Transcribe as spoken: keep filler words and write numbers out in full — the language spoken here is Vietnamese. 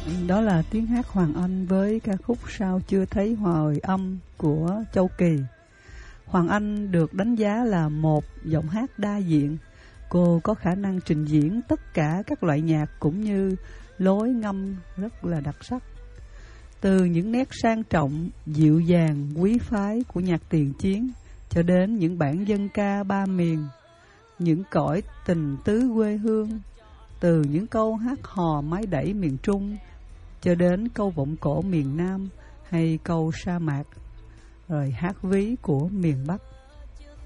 Đó là tiếng hát Hoàng Anh với ca khúc Sao Chưa Thấy Hồi Âm của Châu Kỳ. Hoàng Anh được đánh giá là một giọng hát đa diện. Cô có khả năng trình diễn tất cả các loại nhạc cũng như lối ngâm rất là đặc sắc. Từ những nét sang trọng, dịu dàng, quý phái của nhạc tiền chiến cho đến những bản dân ca ba miền, những cõi tình tứ quê hương, từ những câu hát hò máy đẩy miền Trung cho đến câu vọng cổ miền Nam hay câu sa mạc, rồi hát ví của miền Bắc.